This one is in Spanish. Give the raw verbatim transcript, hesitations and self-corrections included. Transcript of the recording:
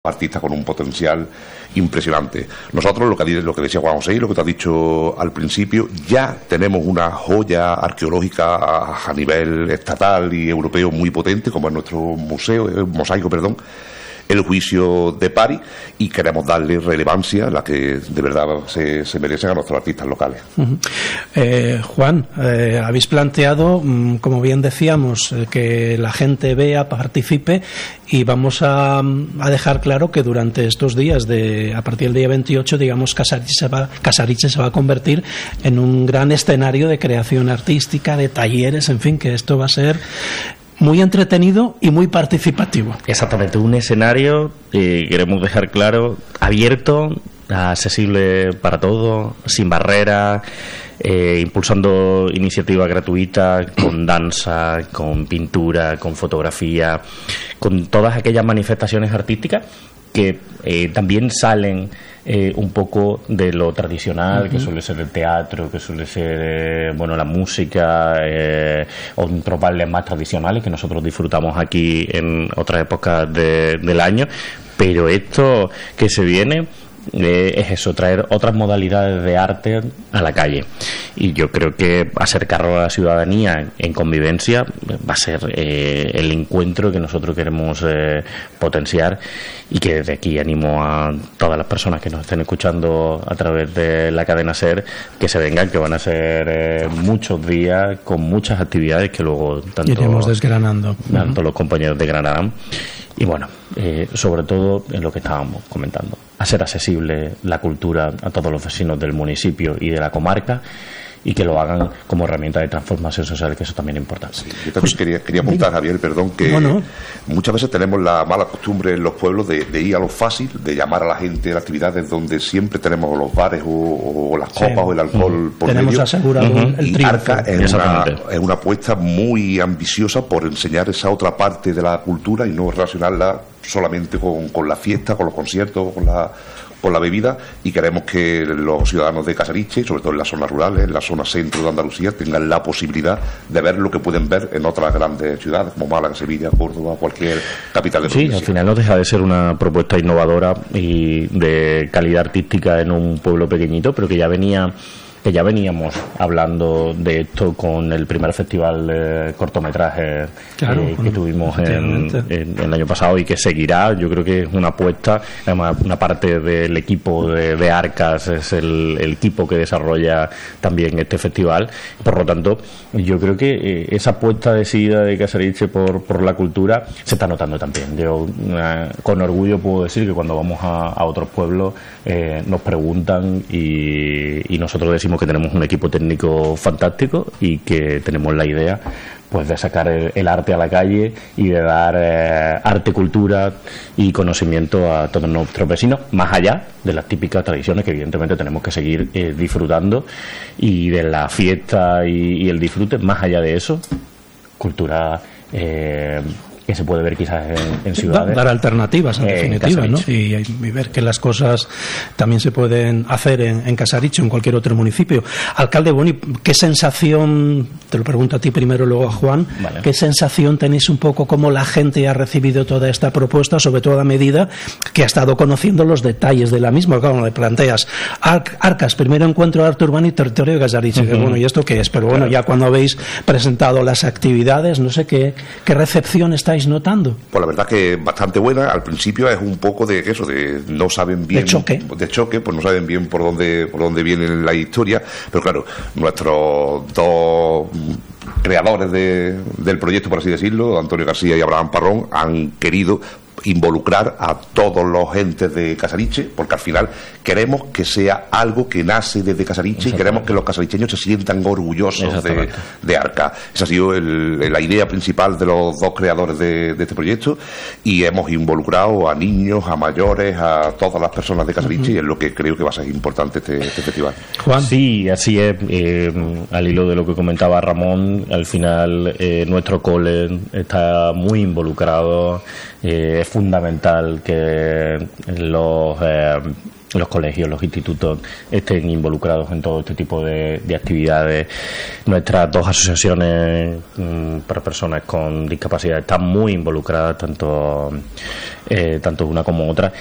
artistas con un potencial impresionante. Nosotros, lo que, lo que decía Juan José y lo que te has dicho al principio, ya tenemos una joya arqueológica a, a nivel estatal y europeo muy potente, como es nuestro museo, el mosaico, perdón, el juicio de París, y queremos darle relevancia, la que de verdad se, se merecen a nuestros artistas locales. Uh-huh. eh, Juan, eh, habéis planteado, como bien decíamos, eh, que la gente vea, participe, y vamos a, a dejar claro que durante estos días, de a partir del día veintiocho, digamos, Casariche se va, Casariche se va a convertir en un gran escenario de creación artística, de talleres, en fin, que esto va a ser muy entretenido y muy participativo. Exactamente, un escenario, eh, queremos dejar claro, abierto, accesible para todos, sin barreras, eh, impulsando iniciativas gratuitas con danza, con pintura, con fotografía, con todas aquellas manifestaciones artísticas que eh, también salen eh, un poco de lo tradicional, uh-huh. que suele ser el teatro, que suele ser eh, bueno, la música, eh, otros bailes más tradicionales que nosotros disfrutamos aquí en otras épocas de, del año, pero esto que se viene Eh, es eso, traer otras modalidades de arte a la calle, y yo creo que acercarlo a la ciudadanía en convivencia va a ser eh, el encuentro que nosotros queremos eh, potenciar, y que desde aquí animo a todas las personas que nos estén escuchando a través de la cadena SER que se vengan, que van a ser eh, muchos días con muchas actividades que luego tanto iremos desgranando, tanto uh-huh. los compañeros desgranarán. Y bueno, eh, sobre todo en lo que estábamos comentando, hacer accesible la cultura a todos los vecinos del municipio y de la comarca, y que lo hagan como herramienta de transformación social, que eso también es importante. Sí, yo también quería, quería apuntar, Javier, perdón, que bueno, muchas veces tenemos la mala costumbre en los pueblos de, de ir a lo fácil, de llamar a la gente a actividades donde siempre tenemos los bares o, o las copas, sí, o el alcohol uh-huh. por tenemos medio. asegurado uh-huh. el y Arca es una, es una apuesta muy ambiciosa por enseñar esa otra parte de la cultura y no relacionarla solamente con, con la fiesta, con los conciertos, con la con la bebida, y queremos que los ciudadanos de Casariche, sobre todo en las zonas rurales, en la zona centro de Andalucía, tengan la posibilidad de ver lo que pueden ver en otras grandes ciudades como Málaga, Sevilla, Córdoba, cualquier capital de provincia. Sí, al final no deja de ser una propuesta innovadora y de calidad artística en un pueblo pequeñito, pero que ya venía que ya veníamos hablando de esto con el primer festival de cortometrajes claro, eh, que tuvimos en, en, en el año pasado, y que seguirá. Yo creo que es una apuesta, además una parte del equipo de, de Arcas es el, el equipo que desarrolla también este festival. Por lo tanto, yo creo que eh, esa apuesta decidida de Casariche por, por la cultura se está notando también. Yo eh, con orgullo puedo decir que cuando vamos a, a otros pueblos eh, nos preguntan, y, y nosotros decimos que tenemos un equipo técnico fantástico y que tenemos la idea pues de sacar el, el arte a la calle y de dar eh, arte, cultura y conocimiento a todos nuestros vecinos, más allá de las típicas tradiciones que evidentemente tenemos que seguir eh, disfrutando, y de la fiesta y, y el disfrute. Más allá de eso, cultura eh, que se puede ver quizás en, en ciudades. Dar alternativas, en eh, definitiva, ¿no? Y, y ver que las cosas también se pueden hacer en, en Casariche o en cualquier otro municipio. Alcalde Boni, ¿qué sensación, te lo pregunto a ti primero, luego a Juan, vale, qué sensación tenéis un poco cómo la gente ha recibido toda esta propuesta, sobre todo a medida que ha estado conociendo los detalles de la misma? Claro, le planteas Ar- Arcas, primer encuentro de arte urbano y territorio de Casariche, uh-huh. que bueno, ¿y esto qué es? Pero bueno, claro, ya cuando habéis presentado las actividades, no sé qué, qué recepción estáis notando. Pues la verdad que bastante buena. Al principio es un poco de eso, de no saben bien, de choque, de choque, pues no saben bien por dónde por dónde viene la historia, pero claro, nuestros dos creadores de, del proyecto, por así decirlo, Antonio García y Abraham Parrón, han querido involucrar a todos los entes de Casariche, porque al final queremos que sea algo que nace desde Casariche, y queremos que los casaricheños se sientan orgullosos de, de Arca. Esa ha sido el, la idea principal de los dos creadores de, de este proyecto, y hemos involucrado a niños, a mayores, a todas las personas de Casariche, uh-huh. y es lo que creo que va a ser importante este, este festival. Juan. Sí, así es. Eh, al hilo de lo que comentaba Ramón, al final eh, nuestro cole está muy involucrado, eh, fundamental que los eh, los colegios, los institutos estén involucrados en todo este tipo de, de actividades. Nuestras dos asociaciones mmm, para personas con discapacidad están muy involucradas, tanto eh, tanto una como otra,